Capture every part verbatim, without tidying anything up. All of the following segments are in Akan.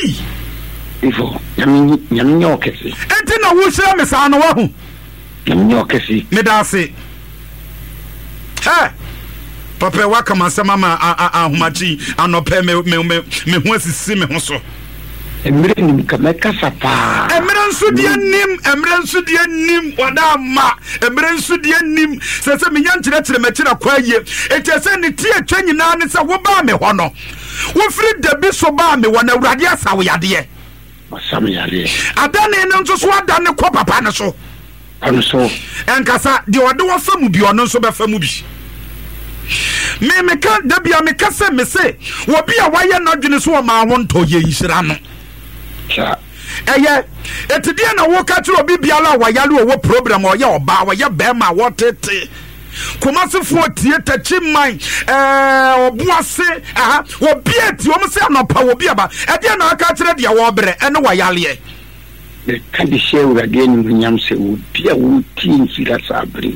hey ifo nyami nyami nyokesi enti na wo hira me sa no wa hu nyami nyokesi me da se ha papa wa kama sama ma ahomachi anope me me me hu asisi me ho so emre nim kameka sapa emre nso die nim emre nso die nim wada ma emre nso die nim se se menya nkyere kyere mekira kwaye etese ne tie twa nyina ne se wo ba me ho no wo firi dabi so ba me wona awurade asawo yade asam yade adane ne nso so adane ko papa ne so anso enkasa de ode wo famu bi ono nso be famu bi me me ka dabi a me ka se me se wo bi a waye no dwene so o ma ho nto ye yira no eye etidie na wo ka tro obi biala wa yale wo program o ye oba wa ye be ma wo tete komasefo tie tachi man eh obuase aha wo bieti o mse anopa wo biaba edie na aka kire de wo bere ene wa yale e ka di shewu ga de ni nyam se wo bia wo tin sira sabri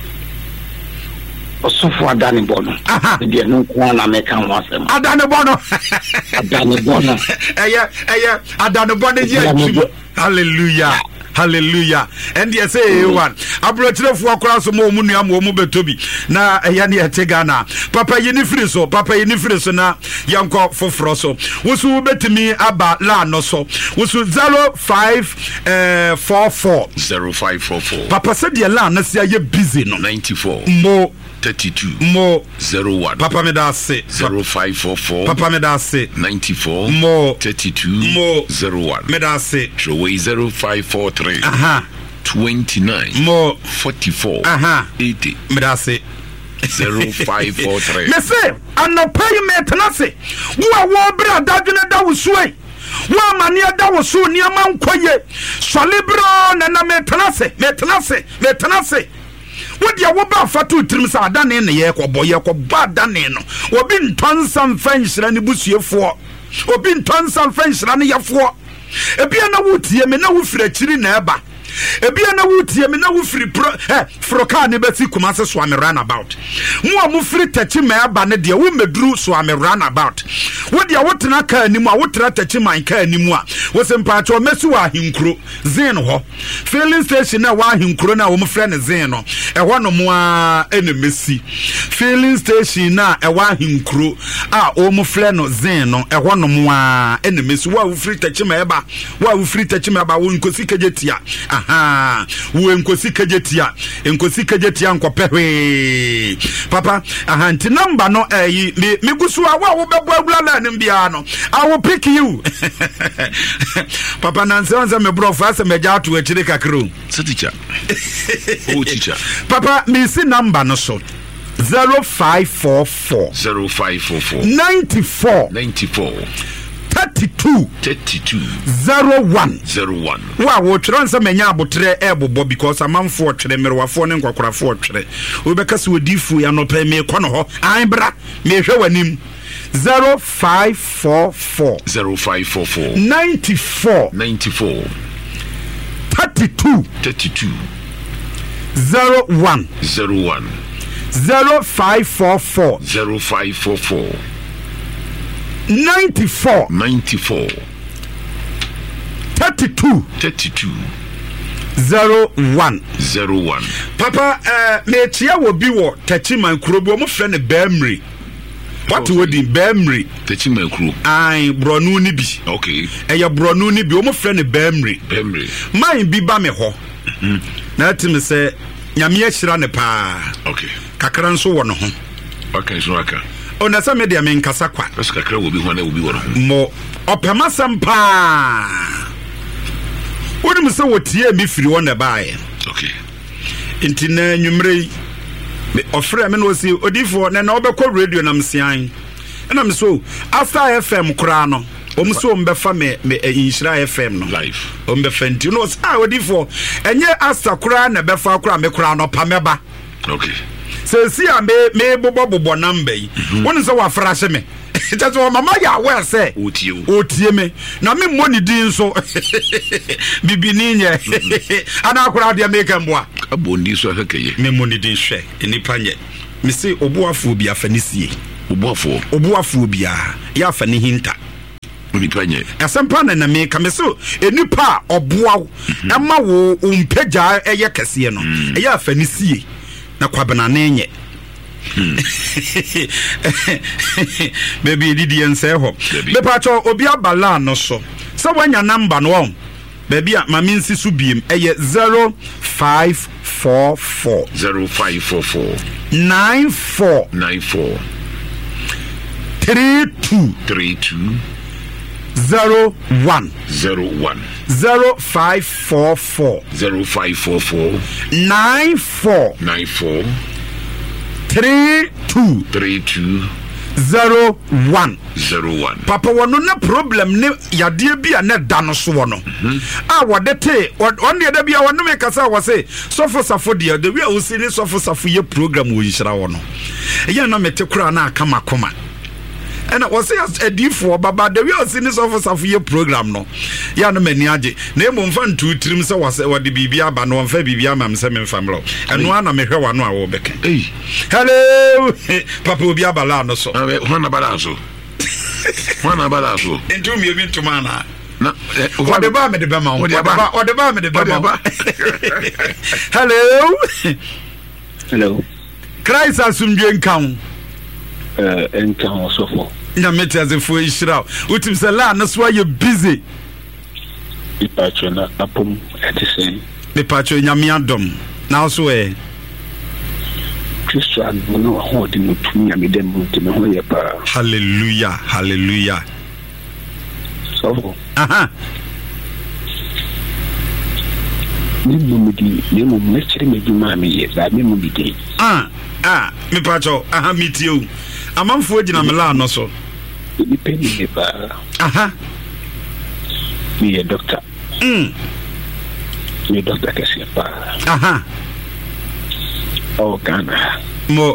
osofo adane bono de no ko na me kan wasem adane bono adane bono eye eye adane bono ye hallelujah hallelujah and you say one abrochirefo akora so mo mu nua mo mu betobi na eye na ete Ghana papa yini free so papa yini free so na yanko foforo so wosu betimi aba la no so wosu zero five four four zero five four four papa said the la na sia ye busy no ninety-four mo thirty-two mo zero one papa me da say zero five four four papa me da say ninety-four mo thirty-two mo zero one me da say Troway zero five four three aha twenty-nine mo forty-four aha eighty me da say zero five four three me say anopa you me tenase wo wo bra dadwene da wusuai wo mane da wusu niama nkoye solibro na na me tenase me tenase me tenase wodi a wo ba fatu trim sa adane ne ye kwobo ye kwobo adane no obi ntonsa mfanhyira ne busuefo obi ntonsa mfanhyira ne yefo ebia na wotie me na wo fira kiri na eba ebia na wotie me na wo firi pro eh froka ne besi kumase so am run about mo a mo firi tachi ma eba ne de wo meduru so am run about wodi a wotena ka animu a wotena tachi man ka animu a wo sempa cho mesi wa hinkuro zin ho filling station na wa hinkuro na wo mo frɛ ne zin no e ho no mo a ene mesi filling station na e wa hinkuro a wo mo frɛ no zin no e ho no mo a ene mesi wa wo firi tachi ma eba wa wo firi tachi ma eba wo nkosi kejetia aha wo enkosi kejetia enkosi kejetia nkopehwe papa aha nti number no eh me megusu a wa wo bebo agula na bia no I will pick you papa nanse onse me bro fa se me ja to akire kakro so teacher oh teacher papa me see number no so zero five four four zero five four four ninety-four ninety-four thirty-two thirty-two zero one zero one wa wo twerɛ nsa manya abotre ebobo because amanfo twere merwafo ne nkwakorafo twere wo beka se odifu ya no pɛ me kɔ no ho an bra me hwɛ wanim zero five four four zero five four four ninety-four ninety-four thirty-two thirty-two zero one zero one zero five four four zero five four four ninety-four ninety-four thirty-two thirty-two zero one zero one papa eh me tia wo bi wo tachiman kurobi o mo frɛ ne Bemri what wodi Bemri tachiman kuro ai bronu ni bi okay eya bronu ni bi o mo frɛ ne Bemri Bemri man bi ba me ho na tim sɛ nyame ahyira ne pa okay kakra nso wo no ho okay so aka ona sɛ me de me nkasa kwa bas kakra wo bi ho na wo bi wo no mo opema sampa wodi me sɛ wotie mi firi won na bae okay inti na nwumre me ofre me no si odifo na na obekɔ radio na msian na me so After F M kura no om so om befa me me Inshira F M no live om befa nti no sa odifo enye Asta kura na befa kura me kura no pameba okay se si a me me bobo bobo number yi woni so wa frase me just o mama ya we say otie otie me na me money din so bibini nye ana akura de make mboa abondi so akakeye me money din hwe enipa nye me say obuafo bi afanisie obuafo obuafo bia ya afani hinta Onipa nye. Asempa na na me kameso enipa oboa ema wo umpeja eye kese no. Eye afanisie na kwabena na enye. Baby didi ense ho. Me pa cho obi abala no so. So wanya number no on. Baby mami nsi so biem eye zero five four four zero five four four nine four nine four three two three two zero one zero one zero five four four zero five four four nine four nine four three two three two zero one zero one. Papa wono na problem ne yade bia na da no so wono ah wode te on de da bia wono me kasa wo se sofo safo de de wi a wo se ne sofo safo ye program wo yira wono eya na mete kura na aka makoma ena wo se adifo baba de wi a wo se ne sofo safo ye program no ya no mani age na emo mfa ntu tirim se wo se wode bibia aba no mfa bibia ma mse me mfa mlo eno ana mehwe wano a wo beka eh hello papa obi abala no so awe hwana bala so hwana bala so entu mi obi ntuma na na what the ba me de ba ma what the ba what the ba me de ba ma hello hello Christ asumdwe nkan eh nkan osofo na metazefo ishira utim se la na so you busy ipacho na apom etisen me pacho nyame adom na so eh Kristo no ho de mutumi amede muti me ho ye pa hallelujah hallelujah so aha ni mumudi ni mumechiri mejuma me ye ba me mumidi ah ah me pacho aha mitio amamfo gina me la no so ni peni me ba aha me ye doctor mm me doctor kesi pa aha oh Ghana mo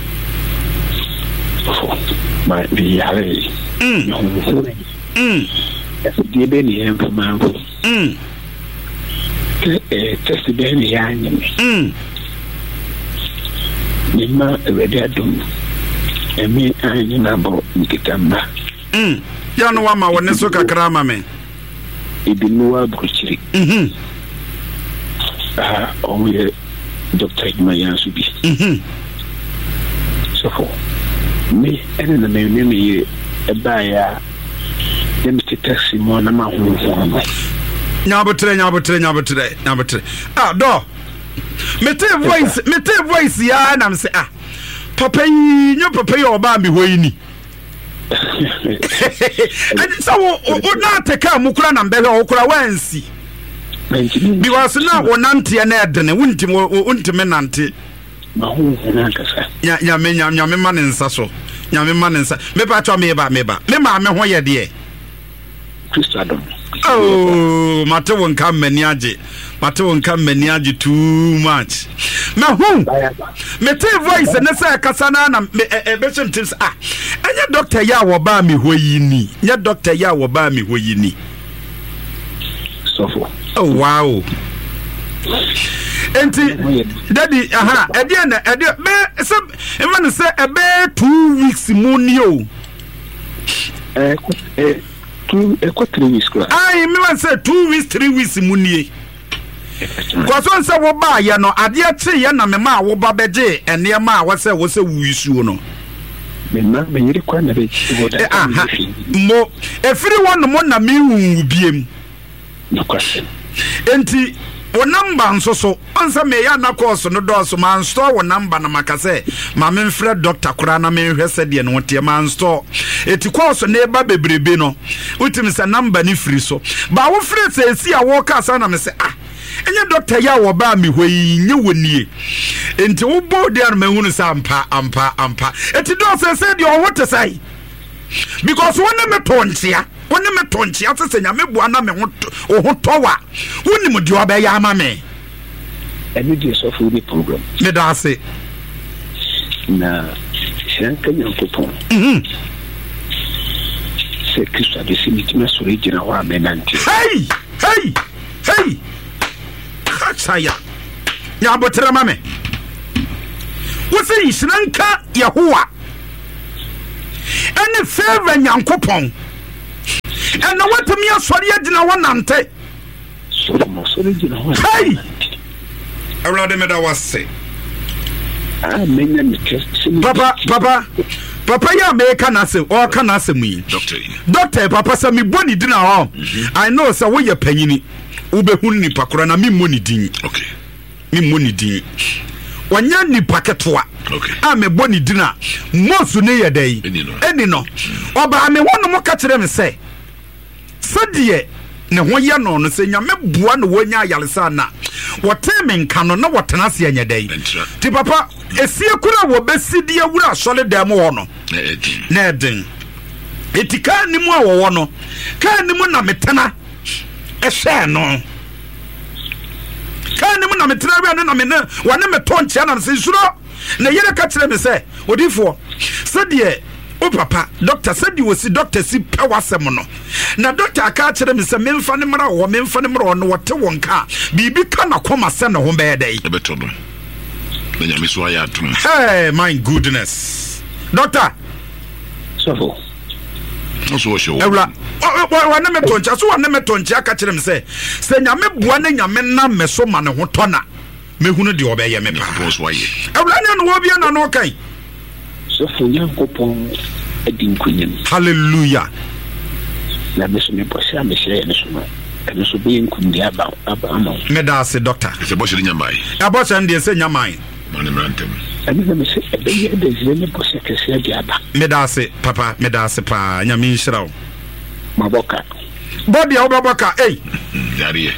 my yare mm mm ese die be ni en fama mm eh test be ni ya nyi mm ni ma ready adum emi anyi na bo nkitamba mm ya no wa ma wone so kakra ma me ibinuwa bruchiri mhm ah o ye doctor Mayan Subi mhm so for me ene na me me ye eba ya dem taxi mo na ma hu hu nyabotre nyabotre nyabotre nyabotre ah do mete voice mete voice ya na me say ah papa yi nyo papa yi oba mi hoyini and so o na take am kura na mbele o kura wansi because now o nante na edene wuntim wuntim nante ma hu hu na kasa nya nya me nya nya me ma ne nsa so nya me ma ne nsa me pa twa me ba me ba me ma me ho ye de Kristo adom oh mate won kam mani age mate won kam mani age too much me hu me te voice ne say kasa na na e be shim tips ah anya doctor ya wo ba me hoyini nya doctor ya wo ba me hoyini so for oh wow enti daddy aha ede na ede be se even say e be two weeks monio eh eh two e ko three weeks kra ai me wan say two weeks three weeks munie kwa so nse wo ba ya no ade achi ya na me ma wo ba beje ene ma wo se wo se wuisu no me ma me yiri kwa na be wo da aha mo efiri won mo na me hu biem no question enti wo number nso so onsa me ya na course no do so man store wo number na makase ma me mfre doctor kura na me hwese de no tie man store eti course na eba bebrebe no utim se number ni free so ba wo free se esi a wo ka sa na me se ah enye doctor ya wo ba me hoi nye wonie enti wo bo de an me hunu sa ampa ampa ampa eti do se se de o wote sai because wona me tontia wona me tontia se se nya me bua na me ho o ho towa woni mo de oba ya ama me eni je so for the program me da se na shanka nyankopon mhm se Kristo de simitima so regina wa menanti hey hey hey khataya nya botre ma me wosi shanka yahowa ene favor nyankopon ɛna watumi asɔre agyina hɔ nante hey awurade meda wase papa papa papa ya meka na se o ka na se mu yi doctor doctor papa sa mi boni dina ho I know say wo ye panyini wo be hu nipa kora na mi moni din okay mi moni din wanya nipa ketoa okay a me boni dina mosu ne ye dai eni no oba me wono mo ka kire me se sadie ne ho ye no no se nya me bua no wonya ayalesa na woteme nka no na wotena se anya dai ti papa esie kura wo besidie wura sole dem ho no na edin etika ni mu awo no ka ni mu na metena ehwe no ka ni mu na metena wi na me na wane metonche na se suro na yere ka kire me se odifo sadie o papa doctor said you was doctor si pewasem no na doctor aka kire me se memfa ne mra wo memfa ne mra no wote wonka bibi ka na koma se ne ho be dey ebeto no na nyame so aya atum hey my goodness doctor so so show ewla wa na metoncha so wa na metoncha aka kire me se se nyame bua na nyame na meso ma ne ho tona mehunu de obeye me pa so aye ewla ne no obia na no kai so Nyankopon edin kunyem hallelujah la meso me posia me share ne so no ene so be nkundi aba aba ama me da se doctor se bo shiri nyamai abo se ndie se nyamai mane mrantem ene me se ebe ye de zene posia kese adi aba me da se papa me da se pa nyame nshiraw maboka body a obaboka eh yare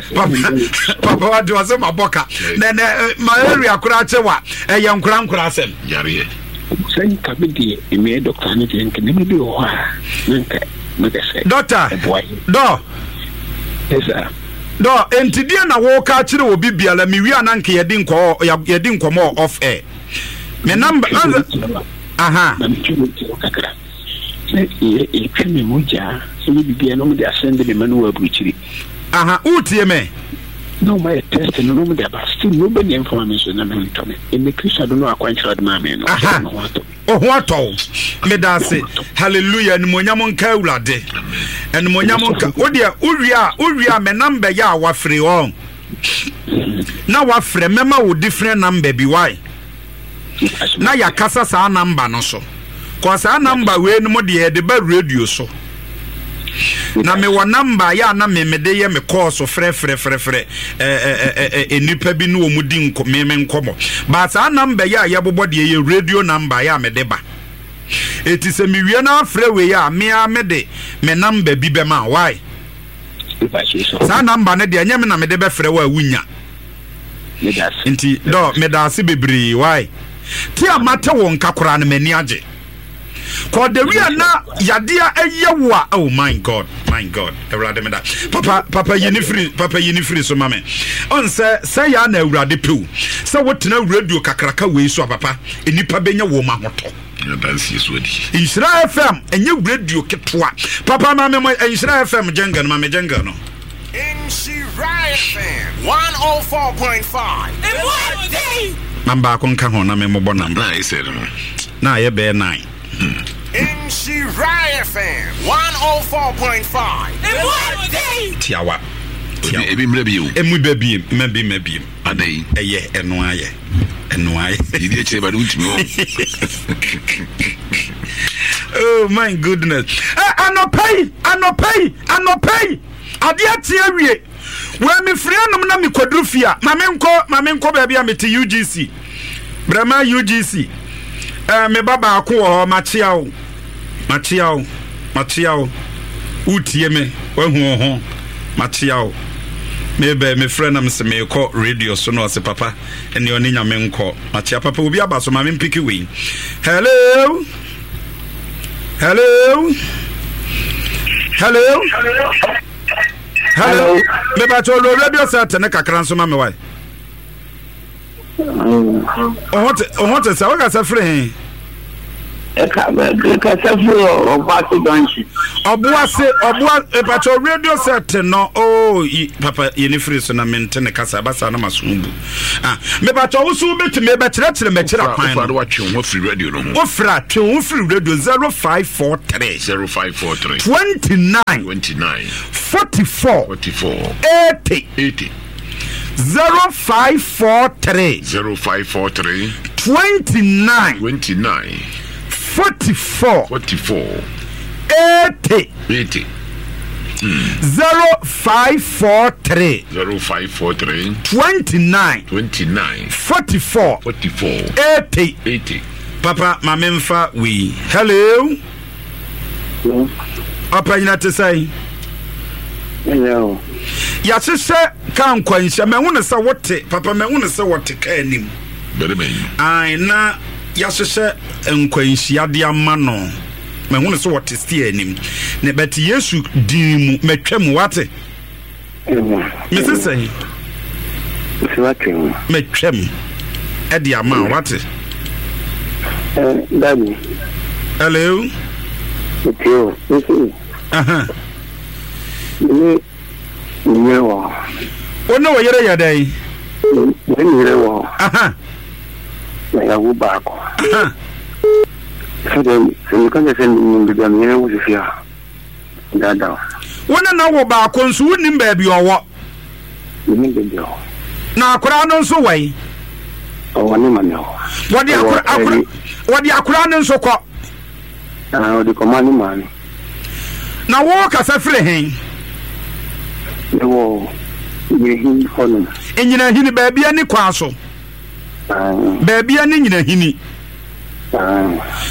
papa wa do se maboka na na ma area kura chewa eh ye nkura nkura asem yare sen kabidi ime doctor ne den ke ne bi o ha nka me se doctor do esa do entidie na wo ka kire obi biala mi wi ananke ye din ko ye din komo off air me number aha na mi chuo kakra se e e kweme moja se bi bia no me de asende me manu abuchiri aha utie me no my test no no me de ba still no be information na me to me e me Christian do no akwanchira de ma me no oh what all me da say hallelujah ni monyam nka awurade en monyam nka odia uria uria me number ya wa free on na wa free mema wo different number bi why na ya kasa sa number no so ko sa number we no de de ba radio so na me wa number ya na me me de ye me call so frɛ frɛ frɛ frɛ eh eh eh nipa bi no omudi nko me me nkomo but sa number ya ya bobɔ de ye radio number ya me de ba eti se me wie na frɛ we ya me a me de me number bi be ma why sa number ne de anya me na me de be frɛ wa wunya nti do me da se bebri why ti amate won kakora na mani age ko de wi na yadea eyewa oh my god my god ewrade me da papa papa yini free papa yini free so mame on say say ya na ewrade pew say wotena radio kakraka we so papa enipa benya wo ma hoto dansi so di Israel F M enye radio ketwa papa mame Israel F M jenga no mame jenga no Israel F M one oh four point five namba ko nka ho na me mobo namba na ise no na ye be nine in Shirai F M one oh four point five. Tiawa. Ebi mre bi o. Emu be bi, me bi me bi. Adai. Eye eno aye. Eno aye. Idi eche ba utimi o. Oh my goodness. Eh anopai, anopai, anopai. Ade ate awie. We me free anom na me kwadrufia. Ma me nko, ma me nko ba bia me te U G C. Brema U G C. Eh me baba ako ho machia o. Machia o. Machia o. Utie me, wa hu ho. Machia o. Me be me friend am se me ko radio so no se papa ene oni nyame nko. Machia papa obi aba so ma me mpiki we. Hello. Hello. Hello. Hello. Me ba to radio set ne kakran so ma me why. Oh what oh what say we ga say free. Obuase obua epacho radio set no oh papa yeni free so na maintain kasa basa na masumbu ah me pacho usu beti me be kire kire me kire kwan no wa twen wo free radio no ofra twen wo free radio zero five four three zero five four three twenty-nine twenty-nine forty-four forty-four eighty eighty zero five four three zero five four three twenty-nine twenty-nine forty-four forty-four eighty eighty zero five four three zero five four three twenty-nine twenty-nine forty-four forty-four eighty eighty. Papa mamemfa we hello Papa you to say hello ya sese kan kwansha me wona se wote papa me wona se wote ka anim bere me ai na ya sese nkwanhia de ama no me wona se wote stie anim ne bet Yesu din mu metwam wate me sese Swatting. metwam e de ama wate eh daddy hello okay okay aha ni ni wo ono wo yere yadai ni ni wo aha na ya wo ba ko aha so then you can just send me the me wo fia dada wona na wo ba ko nso wonim ba bi owo ni be dio na akura no nso wai o wani manyo wodi akura akura wodi akura no nso ko ah o di ko mani mani na wo ka sa fire hen wo ni hin hono enyina hini ba bia ni kwa so ah ba bia ni nyina hini ah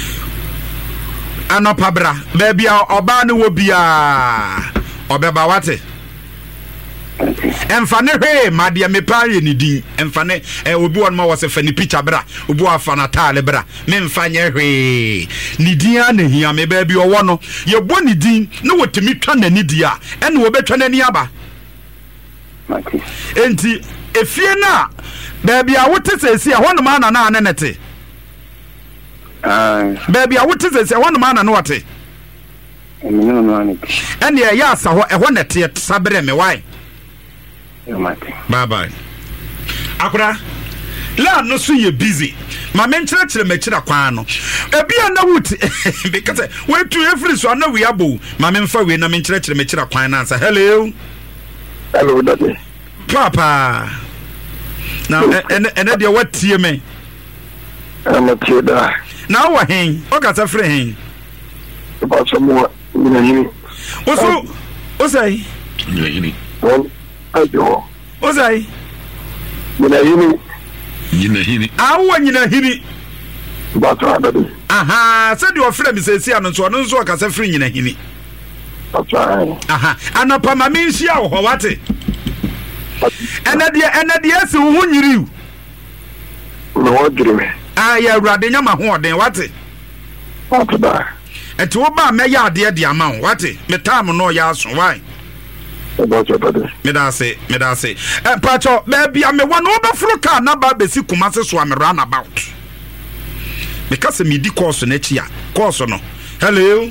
anopabra ba bia oba ne wo bia obeba wate emfane hwe madia mepaye ni din emfane eh obi won ma wose fani picture bra obi afa na tale bra me mfanye hwe ni din ana hia me ba bi owo no ye bo ni din na wotemi twa na ni dia ene wo betwa na ni aba mati enti efie na ba bia wote sesi a hono ma na na anete ah ba bia wote sesi a hono ma na no wote emi no no ani ene ya asa ho e ho nete sabre me why mati bye bye akura la no so ye busy ma me nkyere kyere me kyere kwan no ebia na wuti because we to every so na we abo ma me mfa we na me nkyere kyere me kyere kwan na answer hello hello daddy papa na ene ene de watie me I'm tie da na wo hen o ka sa frɛ hen about some more ni ni oso osai nyina hini one ajo osai ni ni nyina hini awo nyina hini about daddy aha se de o frɛ me sesi ano so no nso o ka sa frɛ nyina hini Papa. aha anapa ma me nhia wo wate ene de ene de esi wo hunyiriu no wodrime ah ya urade nyama ho oden wate papa eti wo ba me ya ade de ama wo wate me tam no ya so why about daddy me da say me da say eh pacho be bia me won wo be furu ka na ba be si kumase so am run about me ka se me di course na chi a course no hello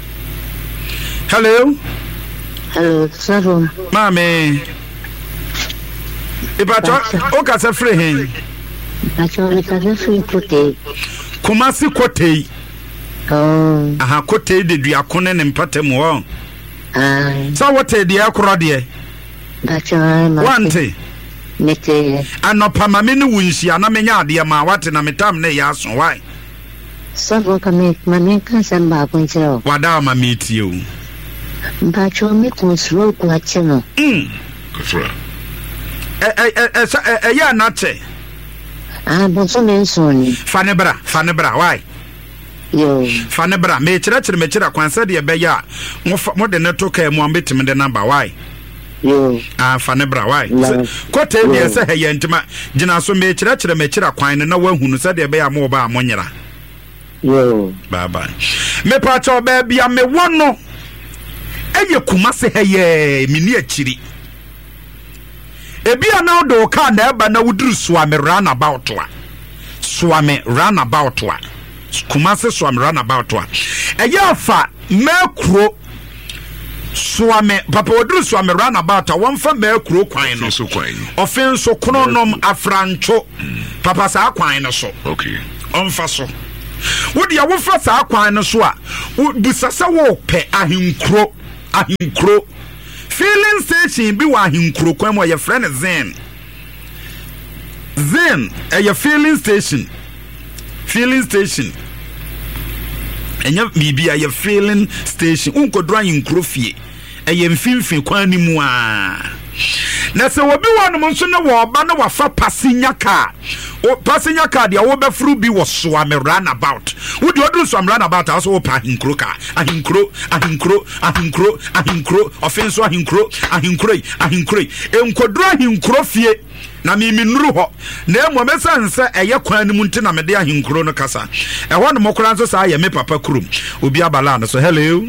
hello hello sir mame e pacho o ka se free hen pacho le ka se free kote kumase kote oh aha kote de dua kone ne mpatam wo ah so what de akoro de pacho ma wante mete anopa ma me ne wunhia na menya ade ma wate na metam ne ya so why sabo ka me ma me kan san ba ko nchiro wada ma metie o pacho me ko sro ko acheno mm kafra eh eh eh eh ya na che ah bo so me so ni fanebra fanebra why yo fanebra me kire kire me kire kwansa de be ya mo de ne to ka mu ambetim de number why yo ah fanebra why No. kote de se he yentima gina so me kire kire me kire kwan na wahunu se de be ya mo ba mo nyira yo bye bye me pacho be bia me wono eye kumase heye mini akiri ebia na do ka na eba na wuduru swame run about wa swame run about wa Kumase Swam runabout wa eya fa mekro Swame papa oduru Swame runabout one fa mekro kwan no so kwan offense kronom afrancho papa sa kwan no so okay onfa so wodi ya wo fa sa kwan no so a busasa wo pe ahinkro ahinkro filling station bi wa ahinkro kwan mo ye friend Zen Zen a your filling station filling station enya bibi a your filling station unkodro ahinkro fie e ye mfimfin kwan ni mu a na se obi wonu mo nso ne wo ba na wafa passenger car o passenger car dia wo be fru bi wo so am runabout wo di odu so am runabout aso wo pa hinkro car ahinkro ahinkro ahinkro ahinkro offense ahinkro ahinkro ahinkro enkodro ahinkro fie na mi minuru ho na emo mesanse eye kwan ni mu nti na me de ahinkro no kasa e ho no mokora nso sa ye me papa kurum obi abala no so hello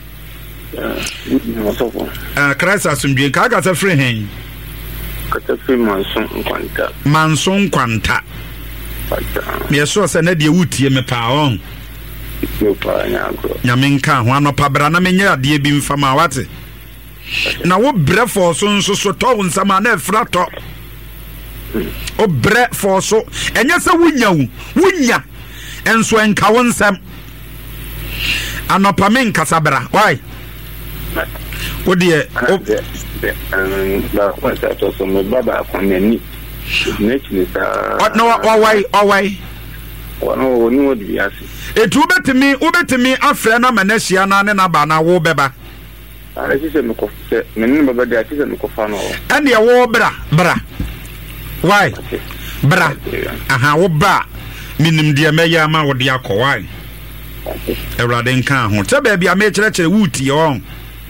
Uh, Christ asumdwe ka ga sa free hen ka ta free manson kwanta manson kwanta me so se na de wutie me pa on yo pa nya agro nyame nka ho anopa bra na menye ade bi mfama wate na wo bre for so nso so to nsama na efra to o bre for so enye se wunya wu wunya enso enka wo nsam anopa men kasabra why what dear la kwanta to so me baba kwani nechi sa what no why why wono woni wodi biase etu betimi ubetimi afre na manahia na ne na ba na wo beba ara sise me ko se me ne baba dia sise me ko fa no ene wo bra bra why bra aha wo bra minim dia meya ma wo dia ko why Ewrade nka ho te ba bia me kire kire wuti on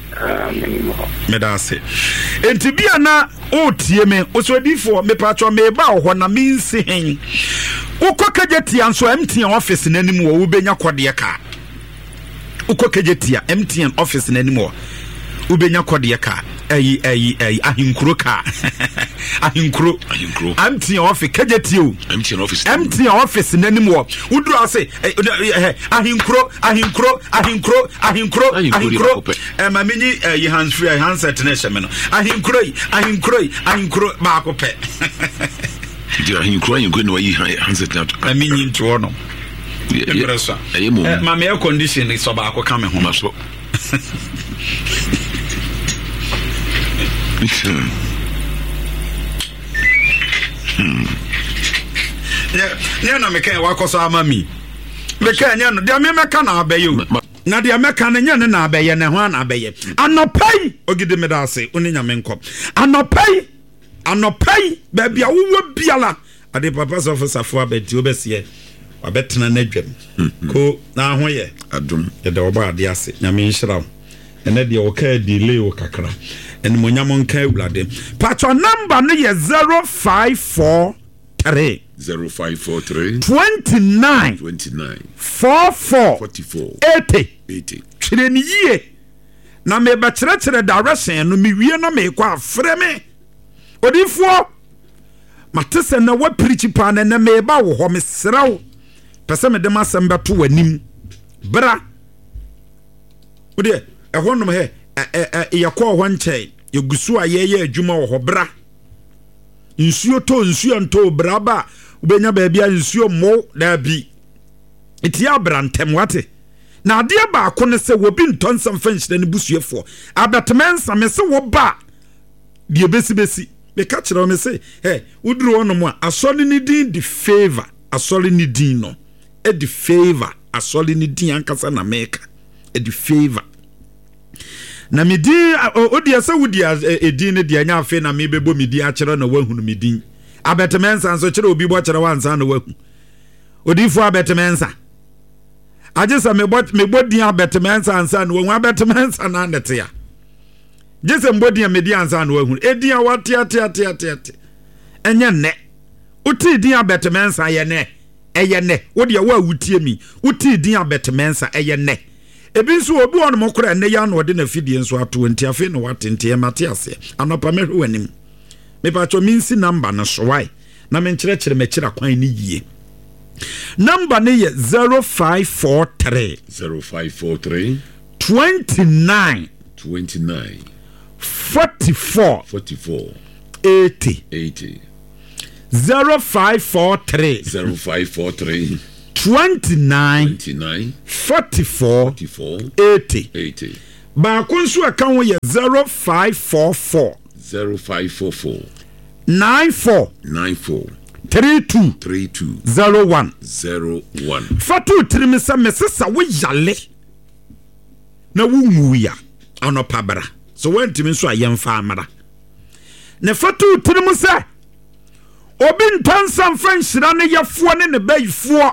medase enti bia na otie me osodifo me patcho me ba ho na me nsi hen ukokejetia nso M T N office nanim wo ubenya kode ka ukokejetia M T N office nanim wo ubenya kode ka ayi ayi ayi ahinkuro ka ahinkuro ahinkuro M T N office kejetio M T N office M T N office nanim wo uduru ase ahinkuro ahinkuro ahinkuro ahinkuro ahinkuro eh mamenyi yi hands free handset na hye me no ahinkuro ahinkuro ahinkuro ba ko pe di ahinkuro ahinkuro no yi handset na mamenyi nto no embresa eh mo ma me condition so ba ko ka me ho so Hmm. Yeah, yeah, na me kan wakoso amami. Me kan nya no, dia me meka na abaye o. Na dia meka na nya ne na abaye na ho na abaye. Anopai ogide me da ase, oni nya me nko. Anopai, anopai, ba bia wo biala. Ade papa so fosafo abeti obesie. Wabetena na dwam. Ko na ho ye. Adum. Ye da oba ade ase. Nya me nhira. Ene dia wo ka delay wo kakra. And Monyamon Kawlade. Patron number no ye zero five four three zero five four three twenty nine twenty nine four four forty four eighty eighty. Chireni ye na me ba chere chere direction no me wie na me kwa frɛ me odifo matese na wa preach pa na na me ba wo ho me sraw pese me de masem beto wanim bra odi e honom he yakọ ho nche yegusu ayeye adwuma wo ho bra nsuo to nsuo nto bra ba ubenya ba bia nsuo mo da bi etia bra ntem wate na ade ba akọ ne se wobi ntonsam fanhyira ne busuefo abatmensa me se wo ba de besi besi be ka kire me se he uduru wono mo asole ni din di favor asole ni din no e di favor asole ni din ankasa na meka e di favor na medi odia se wodia edin ne dia nya afi na mebebo medi a kire na wahunu medin abetemensa nso kire obi bo kire wansa na wahu odifo abetemensa ajesa mebot mebodin abetemensa ansa na wahu abetemensa na nete ya jese mbodin medi ansa na wahu edin a wate ate ate ate ate enye ne uti din abetemensa ye ne eye ne wodia wa wutie mi uti din abetemensa eye ne ebinso obi won mo kora ne ya no de na fidie nso ato nti afi no watente mate ase anopa me hwanim me pa cho minsi number na so why na me nkyere kyere me kyera kwan ni yie Number ne ye zero five four three zero five four three twenty-nine twenty-nine forty-four forty-four eighty eighty zero five four three zero five four three twenty-nine twenty-nine forty-four forty-four eighty eighty baako nso aka ho ye zero five four four zero five four four nine four nine four three two three two zero one zero one. Fatu tirimi sa mesesa wo yale na wunwu ya anopa bra so wantimi nso ayemfa amara ne fatu tirimi sa obi ntansa mfa nhyira ne yefo ne ne bayifo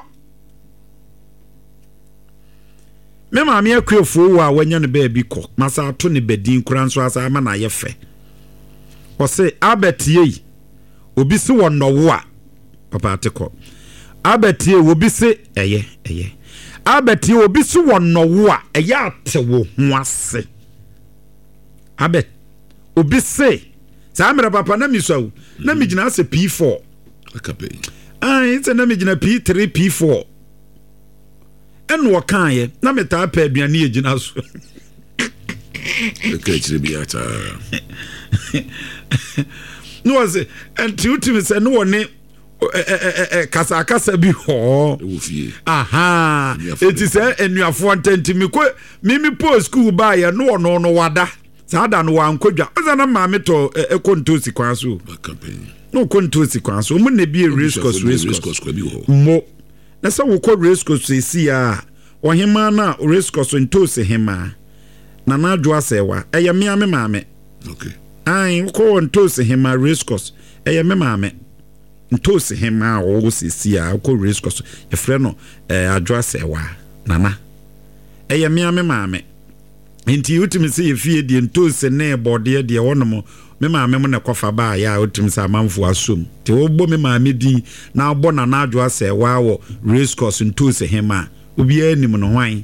me maame akwefo wo a wanya ne ba bi kɔ masa ato ne badin kura nso asa ama na yefe o se abetie obi se wo nɔwo a papa ateko abetie obi se eye eye abetie obi se wo nɔwo a eye atewo ho ase abet obi se sa amra papa na miso na migina se P four akape ah it's na migina P three P four en wo kan ye na meta pa aduane ye gina so okay chire bi ata no was and to to say no one kasa kasa bi ho aha it is enuafo ntantimi ko mimi post school ba ye no no no wada sada no wankodwa ozana maame to ekontosi kwanso no kontosi kwanso mo na bi race course race course mo na sa wo ko race course si a ohima na race course ntosi hema na na adwo asewa eye me ame maame okay ai ko ntosi hema race course eye me maame ntosi hema wo sisi a ko race course e frɛ no eh adwo asewa nana eye me ame maame enti utimi se yefie die ntose ne bode de wonom me maame mo ne kofa ba ya utimi se amanfo asom te wo me maame din na abo na na adwo asewa wo race course ntose hema obi anim no hwan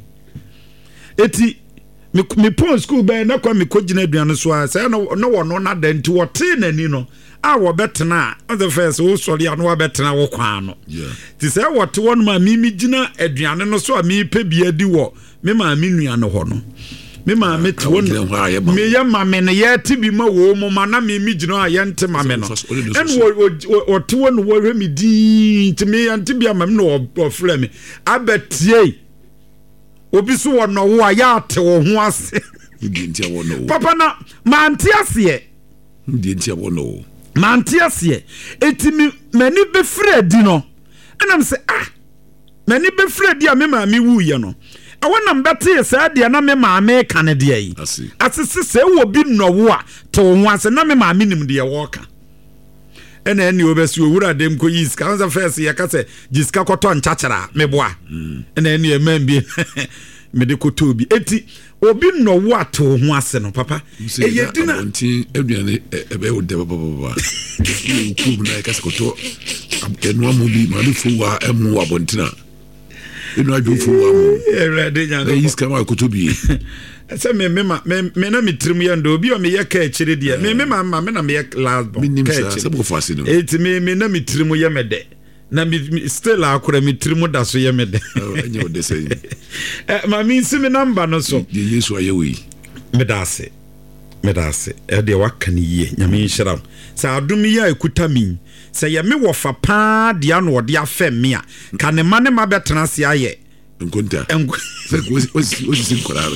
eti me me pon school be na kwa me kogina aduane so a say no no wo no na da nti wo te nani no a wo betena on the first wo sori a no wo betena wo kwan no yeah ti say wo te won ma mi mi gina aduane no so a mi pe bia di wo me ma mi nua no ho no me ma me te won me ya ma me ne ya ti bi ma wo mo ma na me mi gina a ye nte ma me no en wo wo te won wo hwe mi di ti me ya nte bia ma me no wo frɛ me abetie obi so wo no wo a ya te wo ho ase ndi ntia wo no papa na ma nte ase ndi ntia wo no ma nte ase etimi mani be frɛ di no enam se ah mani be frɛ di a me ma me wu ye no e wonam bete se ade na me ma me ka ne de yi asese se wo bi no wo a te wo ho ase na me ma me nim de ye wo ka ena eni obesi owura dem ko yis kan za first ye ka se jiska koto nchachara meboa ena eni e mambi me de koto bi eti obi no wo ato ho ase no papa e ye dina nti aduane ebe wo de baba baba ku na ka se koto enu amu bi ma bi fuwa emu abontina enu adwo fuwa mu e ready nya e yis kan koto bi se me me me na mitrim ya ndo obi o me ye ka akire de me me ma me na me ye last bon ka akire se bo fasi no eti me me na mitrim ye me de na me still akora mitrim da so ye me de enye o de sei eh ma mi nsi me number no so ye Yesu ayewi me da se me da se e de waka ni ye nyame nhira sa adom ya ekuta mi se ye me wo fa pa de ano de afem me a ka ne ma ne ma betena se aye nkonta se osi osi nkoraro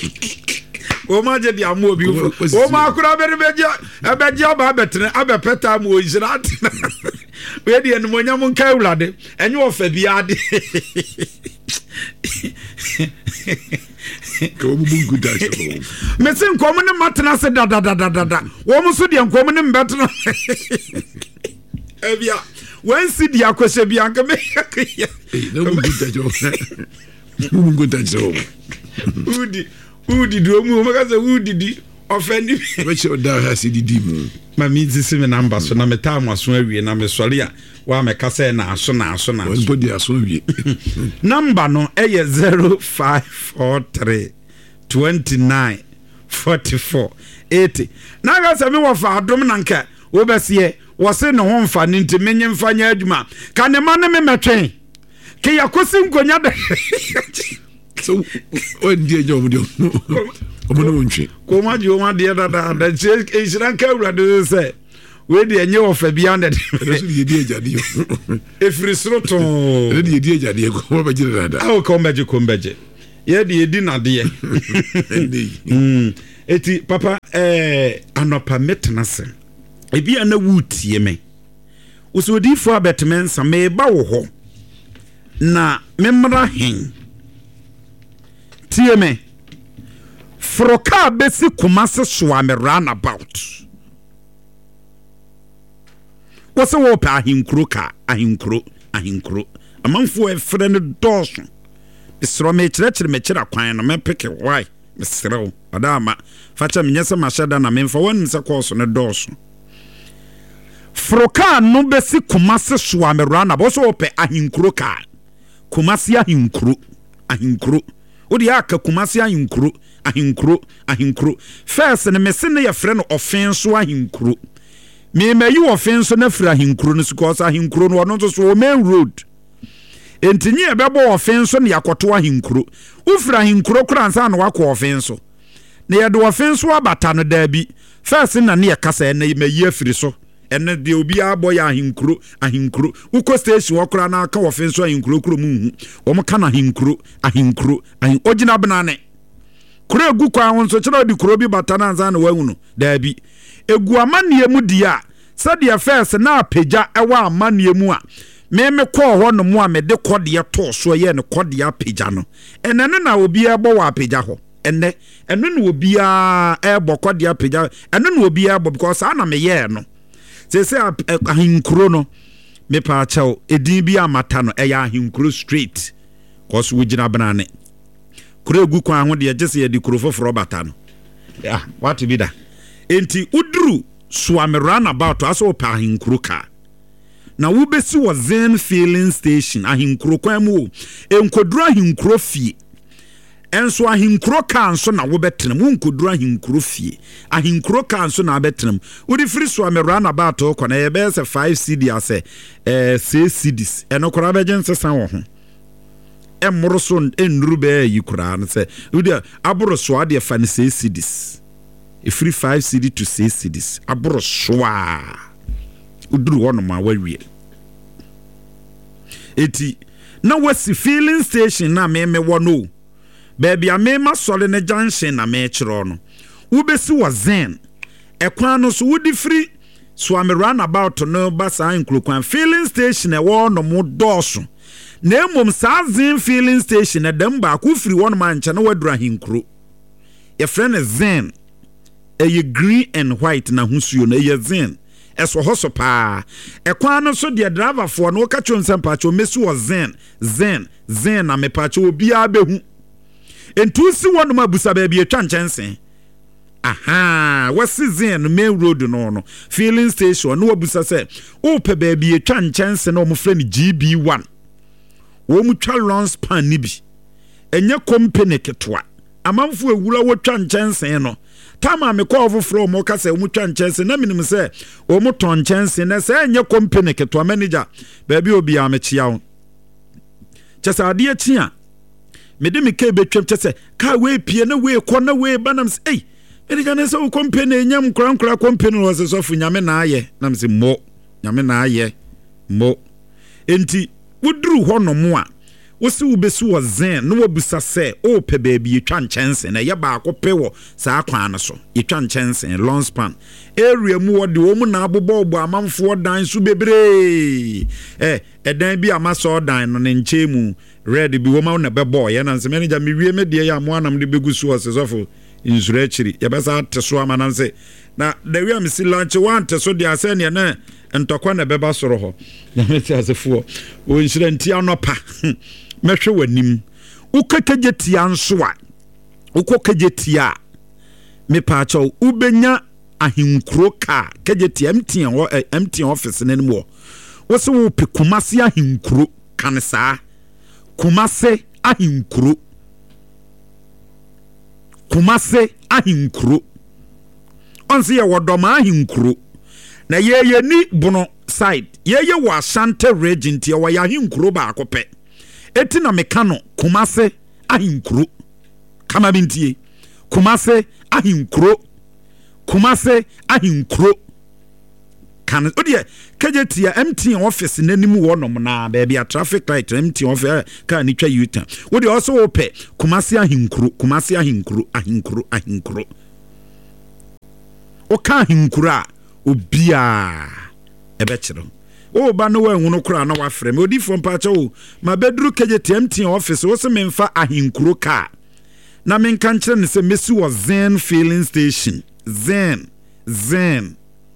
o ma je di amu obi o ma akura be beje abeje ba betene abepeta mu oyira we di enu monya mun kai ulade enye ofa bi ade ko bu bu guda so me sin ko mun matena se da da da da da wo mu so di ko mun mbetena ebia wen si di akwese bi anka me ya no bu guda jo bu guda jo udi udi do mu maka se udi di offend me che oda ha si di di mu ma mi zisi me number so na me ta aso awie na me sori a wa me ka se na aso na aso na aso won di aso awie number no eye zero five four three twenty-nine forty-four eighty na ga se me wo fa adom na nka wo besie wo se ne ho mfa ni nti menye mfa nya adwuma ka ne ma ne me metwen ke yakosi nkonya da so when die job dio omo no ntwe ko ma ji o ma de da da da e shiran ka urade se we de enye ofa bia nded so die die jade yo e firi sroto e die die jade ko ma bajire da da aw ko mbaje ko mbaje ye de edi na de mm eti papa eh anopa metnase e bia na wutie me usodifo abetmen sa me ba wo ho na memra hen tie me froka besi kumase so am run about wose wo pa ahinkro ka ahinkro ahinkro amanfo e frɛ no dɔso bisro me kyerɛkyerɛ me kyerɛ kwan no me peke why mesrew adama facha me nyesa mashada na me mfa won se course no dɔso froka no besi kumase so am run about so wo pa ahinkro ka kumase ahinkro ahinkro odi aka kumase ahinkro ahinkro ahinkro first ne me se ne ye frɛ no offense ahinkro me me you offense na fra ahinkro no because ahinkro no no so main road entinyi e bebo offense ne yakoto ahinkro ufra ahinkro kura ansa na wakɔ offense ne ye do offense abata no da bi first na ne ye kasa na me yi afiri so ene de obi aboy ahinkro ahinkro uko station wakura na aka offense ahinkro kuro mu hu wo mo kana ahinkro ahinkro ahin ogina benane kuro egu kwa won so kira di kuro bi bata na ansa na wahu no da bi egu amanie mu dia sadia first na apagya ewa amanie mu a me me kɔ hɔ no mu a me de kɔde to so ye ne kɔde apagya no ene ne na obi ebo wa apagya hɔ ene ene no obi a ebo kɔde apagya ene no obi ebo because ana me ye no se se ahinkro no me pa chaw edin bi amata no eya ahinkro straight cause we gina banane kuro egu kwa ho de gese ye di kuro foforo bata no ah what be that enti udru swam run about aso pa ahinkro ka na wo besi wo Zen filling station ahinkro kwan mu enkodru ahinkro fie enso ahinkro ka nso na wo betenam wo enkodru ahinkro fie ahinkro ka nso na betenam wo di free swam run about ko na ye be se five C D ase eh six C Ds eno kora be gen sesan wo ho emro so enru be yi kora no se wo di aboro so ade fa ne six C Ds e free five C D to six C Ds aboro soa uduru wono ma wawie eti na wasi filling station na me me wono baby amema sole ne junction na me kiro no ubesi wa Zen ekwan no so wudi free so am run about no basa inklokwan filling station e wono mo doso na emom sa Zen filling station e dem ba ku free wono ma nche na wadura hinkro e friend Zen eye green and white na husuo na eye Zen eso hoso pa ekwan no so de driver for no ka chon sempa cho mesu wo Zen Zen Zen na me pa cho obi abehu entu si wono ma busa ba bi etwa nchense aha wasi Zen main road no no filling station no busa se o pe ba bi etwa nchense na o mo frɛ ni G B one wo mu twa long span ni bi enye company ketwa amanfo ewura wo twa nchense no tama me call for mo ka se wo twa nchense na minim se wo mo ton nchense na se enye company ketwa manager ba bi obi amechia wo chese ade achia me de me ka betwem chese ka we pie na we kɔ na we banam se ei ede gane se wo company enyam kra kra company wo se so fu nyame na aye na me se mo nyame na aye mo enti wuduru hɔ no mo a wosi ubesi wo Zen no wabusa se o pe baby etwa nchense na ye ba akopɛ wo saa kwan no so etwa nchense long span area mu wo de wo mu na abobɔ obo amanfo dan so bebre eh edan bi amaso dan no ne nche mu red bi wo ma na bɛbɔ ye na nse manager me wie me de ya mo anam de begu so se sofo insure chiri ye besa teso amanam se na da wi am si lunch one teso de ase ne na ntokwa na bɛba soro ho na meti asefo o insure nti anopa mehwe wanim ukekejetia nso a ukokejetia me paacho ubenya ahinkro ka kejetia mtien ho mtien office nanim wo wose wo pe kumase ahinkro kan saa kumase ahinkro kumase ahinkro onse ye wodoma ahinkro na yeye ni bono side yeye wa Asante region tie wa ahinkro ba akopɛ eti na meka no Kumase ahinkuro kama bintie Kumase ahinkuro Kumase ahinkuro kan odie kajetia M T N office nanim wo nom na baby a traffic light M T N office ka ni twa yuta wodi also ope Kumase ahinkuro Kumase ahinkuro ahinkuro ahinkuro o ka ahinkuro a obia ebe kire o ba no wanhunu kura na wafrem odi fo mpacha o ma bedru kajetia M T N office wo se memfa ahinkuro ka na menka nkire ne se mesi wo Zen filling station Zen Zen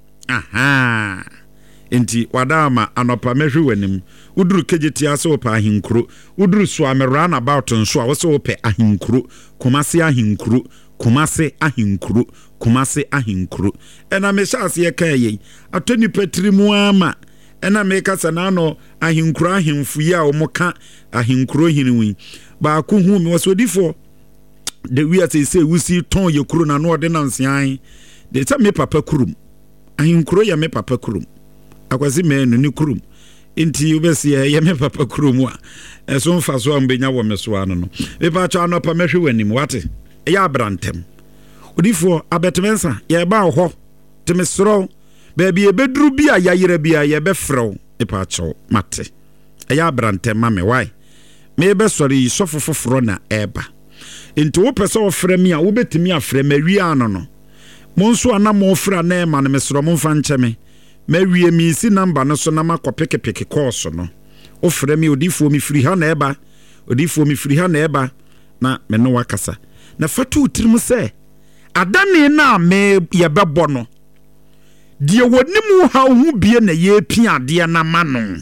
aha enti wadama anopa mehwe wanim uduru kejeti ase opa ahinkuro uduru so amerana about nso a wose ope ahinkuro Kumase ahinkuro Kumase ahinkuro Kumase ahinkuro ena meshase ye kaye atoni patrimu ama ena meka sanano ahinkuro ahimfu ya omoka ahinkuro hinwi ba ko hu me wasodifo de wi ase se wusi ton ye kuro na no ordinance an de ta me papa kurum ahinkuro ya me papa kurum akwasi me no ni kurum enti ubesi ya me papa kurum a eso mfa so ambenya wo me so ano no me pa cha no pa mehwe wanim wate ya abrantem odifo abetmensa ye ba ho temesro baby ebedru bia ya yere bia ye be frɛw e pa cha mate ya abrantem ma me why me be sori sofofoforo na eba enti wo pese wo frɛ me a wo betimi afrɛ mawi ano no monso ana mo fra na e ma ne mesro mo mfa nkyeme mawie mi si number no so na makopeke peke course no o frɛ me odifo mi firi ha na eba odifo mi firi ha na eba na me no wakasa na fatu tirim se adane na me ye bebo no die wonimu ha hu bie na ye pia de na mano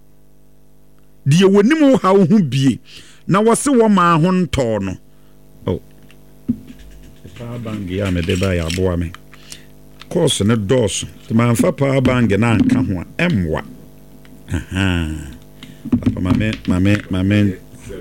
die wonimu ha hu bie na wose wo ma ho nto no oh power bank ya me de ba ya boa me course ne dos te man fa power bank na anka ho emwa aha papa mame mame mame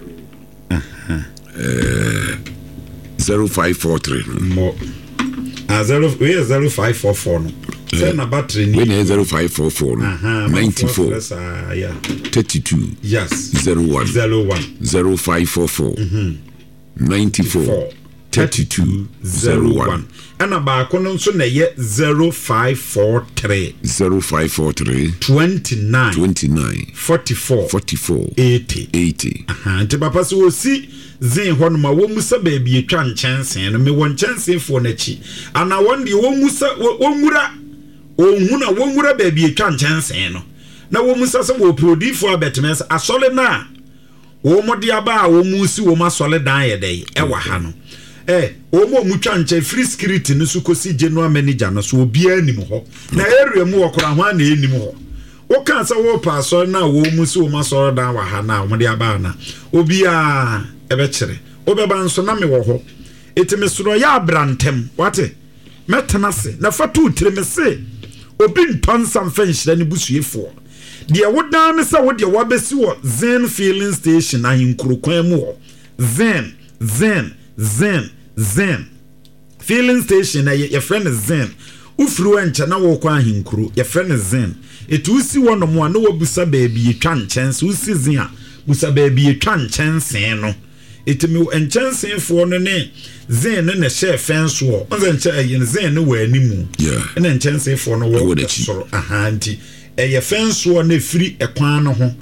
aha eh zero five four three mo a zero we zero five four four no say na battery ni we zero five four four ninety-four yeah thirty-two yes zero one zero one zero five four four ninety-four thirty-two zero one ana ba kono nso na ye zero five four three zero five four three twenty-nine twenty-nine forty-four forty-four eighty eighty aha nti papa so osi zin ho no ma wo musa ba bi etwa nchensen no me won nchensen fo na chi ana won de wo musa wo ngura ohun na wo ngura ba bi etwa nchensen no na wo musa se wo prodifo abetmes asole na wo mode aba wo musi wo masole dan ye dey e wa ha no eh o mo mu twa nche free security no su kosi general manager no so obi anim ho na area mu okora ho na enim ho o kan sa wo pa so na wo musi wo masole dan wa ha na mo de aba na obi a ebe kire obeba nso na me wo ho etime soro ya abrantem wate metena se na fatu tireme se obi ntonsa mfa nhira ne busuefo de wodan ne se wo de wabesi wo Zen filling station ahinkurokwan mu ho Zen Zen Zen Zen filling station na your friend is Zen ufru encha na wo kwa ahinkuro your friend is Zen etu usi wono mo na wobusa baby etwa nchense usi Zen a busa baby etwa nchense no etimi enchense fo no ne Zen ne share fence wo onze nche yin Zen ne wa animu yeah na enchense fo no wo soro aha nti eye fence wo na free ekwan no ho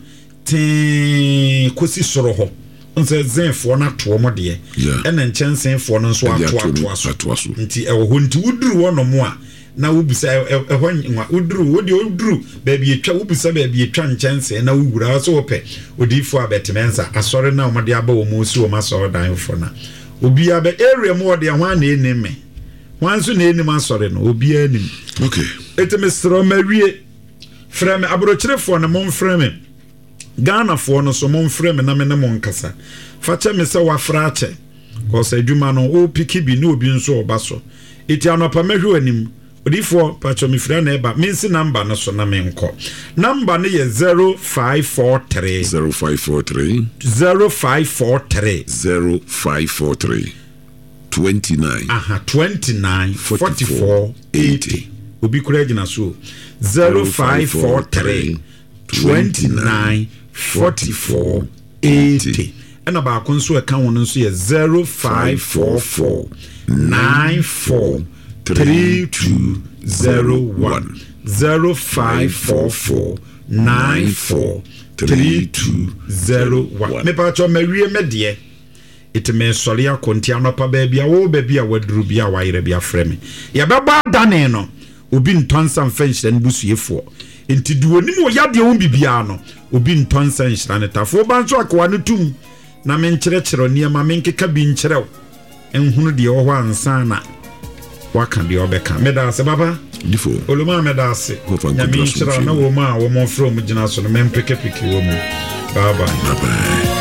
tin kosi soro ho onse Zen fo na to mo de e na enchense fo no so ato ato aso nti e wo nti uduru wo no mo a na wubisa e ho nwa uduru wodi uduru baby etwa wubisa baby etwa nchense na wugura so ope odifo abetmensa asore na omode aba wo musi wo masoro dan fo na obi abe area mo de ho na enime wanso na enim asore no obi anim okay etemestro mawie frame abrochirefo na mon frame Ghana fo no so mon frame na me ne mon kasa fache me se wa frache ko se adwuma no o piki bi na obi nso obaso eti anopa mehwe anim odifo pacho mi fra na eba minsi number no so na me nko number ne ye zero five four three zero five four three zero five four three zero five four three twenty-nine aha twenty-nine forty-four eighty obi kura gina so zero five four three twenty-nine forty-four eighty ɛna baako nso ɛka ho no nso yɛ zero five four four nine four three two zero one zero five four four nine four three two zero one. Me pa cho mawie me de it me sori akonti anopa ba bia wo ba bia waduru bia wa yire bia frɛ me ye beba dane no obi ntonsa mfenhyira ne busuefo enti duonim wo yade wo bibia no obi ntonsa nhyira ne tafo ba nso akwa ne tum na me nkyerɛkyerɛ niema me nkeka bi nkyerɛw enhunu de wo ho ansa na waka de obeka meda se baba difo oluma meda se ya me nkyerɛ na wo ma wo mo frɛ mo gyina so no me mpeke peke wo mu bye bye bye bye